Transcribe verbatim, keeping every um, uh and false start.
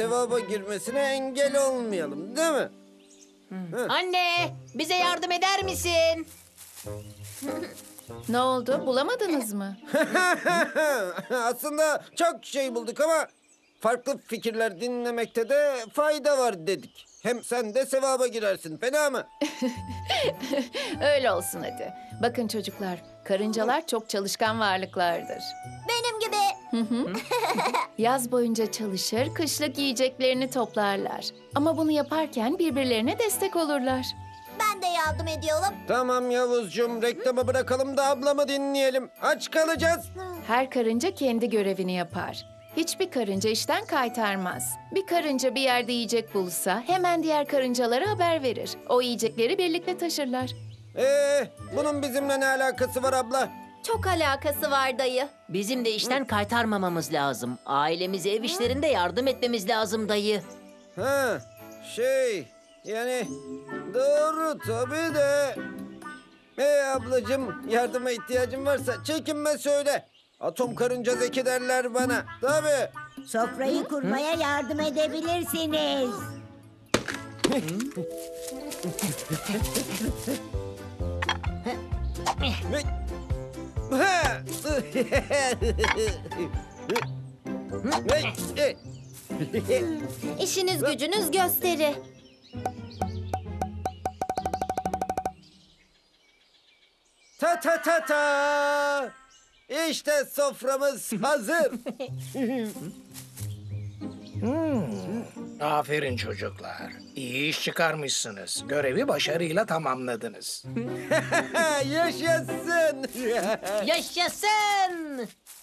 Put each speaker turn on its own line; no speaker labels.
Sevaba girmesine engel olmayalım, değil mi?
Anne, bize yardım eder misin?
Ne oldu? Bulamadınız mı?
Aslında çok şey bulduk ama farklı fikirler dinlemekte de fayda var dedik. Hem sen de sevaba girersin, fena mı?
Öyle olsun hadi. Bakın çocuklar, karıncalar çok çalışkan varlıklardır.
Benim gibi.
Yaz boyunca çalışır, kışlık yiyeceklerini toplarlar. Ama bunu yaparken birbirlerine destek olurlar.
Ben de yardım ediyorum.
Tamam Yavuzcuğum, reklamı bırakalım da ablamı dinleyelim. Aç kalacağız.
Her karınca kendi görevini yapar. Hiçbir karınca işten kaytarmaz. Bir karınca bir yerde yiyecek bulsa hemen diğer karıncalara haber verir. O yiyecekleri birlikte taşırlar.
Ee, bunun bizimle ne alakası var abla?
Çok alakası var dayı.
Bizim de işten kaytarmamamız lazım. Ailemize ev işlerinde yardım etmemiz lazım dayı.
Ha, şey, yani doğru tabii de. Ee ablacığım, yardıma ihtiyacın varsa çekinme söyle. Atom karınca zeki derler bana. Tabii.
Sofrayı kurmaya yardım edebilirsiniz.
Ha! Hey, hey.
İşiniz gücünüz gösteri.
Ta ta ta ta. İşte soframız hazır.
Aferin çocuklar. İyi iş çıkarmışsınız. Görevi başarıyla tamamladınız.
Yaşasın.
Yaşasın!